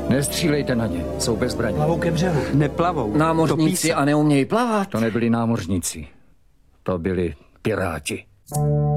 Nestřílejte na ně, jsou bez zbraní. Plavou ke břehu. Neplavou. Námořníci a neumějí plavat. To nebyli námořníci, to byli piráti.